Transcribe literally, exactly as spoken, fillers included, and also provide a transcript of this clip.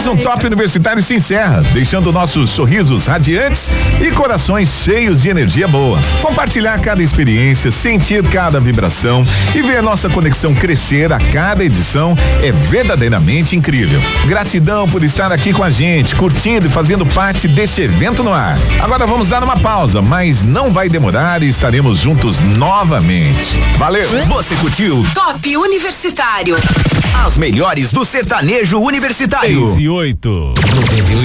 Mais um Top Universitário se encerra, deixando nossos sorrisos radiantes e corações cheios de energia boa. Compartilhar cada experiência, sentir cada vibração e ver nossa conexão crescer a cada edição é verdadeiramente incrível. Gratidão por estar aqui com a gente, curtindo e fazendo parte deste evento no ar. Agora vamos dar uma pausa, mas não vai demorar e estaremos juntos novamente. Valeu! Você curtiu Top Universitário. as melhores do sertanejo universitário. seis e oito.